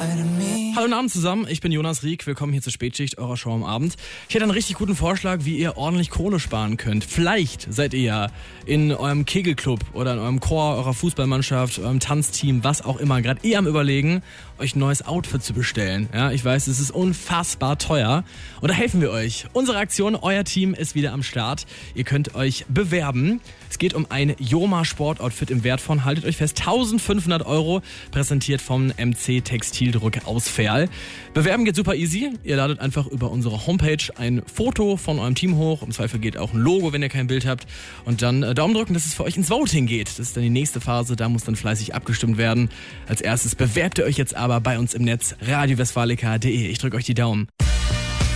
Hallo und Abend zusammen, ich bin Jonas Rieck, willkommen hier zur Spätschicht eurer Show am Abend. Ich hätte einen richtig guten Vorschlag, wie ihr ordentlich Kohle sparen könnt. Vielleicht seid ihr ja in eurem Kegelclub oder in eurem Chor, eurer Fußballmannschaft, eurem Tanzteam, was auch immer, gerade am Überlegen, euch ein neues Outfit zu bestellen. Ja, ich weiß, es ist unfassbar teuer und da helfen wir euch. Unsere Aktion, euer Team ist wieder am Start. Ihr könnt euch bewerben. Es geht um ein Joma Sportoutfit im Wert von, haltet euch fest, 1500 €, präsentiert vom MC Textildruck aus Verl. Bewerben geht super easy. Ihr ladet einfach über unsere Homepage ein Foto von eurem Team hoch. Im Zweifel geht auch ein Logo, wenn ihr kein Bild habt. Und dann Daumen drücken, dass es für euch ins Voting geht. Das ist dann die nächste Phase. Da muss dann fleißig abgestimmt werden. Als erstes bewerbt ihr euch jetzt aber bei uns im Netz radiowestfalica.de. Ich drücke euch die Daumen.